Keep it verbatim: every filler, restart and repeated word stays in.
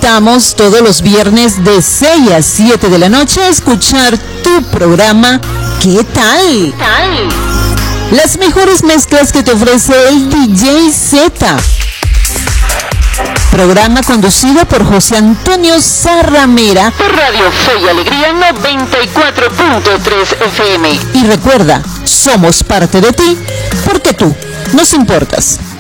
invitamos todos los viernes de seis a siete de la noche a escuchar tu programa ¿Qué tal? ¿Qué tal? Las mejores mezclas que te ofrece el D J Z. Programa conducido por José Antonio Zarramera por Radio Fe y Alegría noventa y cuatro punto tres F M. Y recuerda, somos parte de ti porque tú nos importas.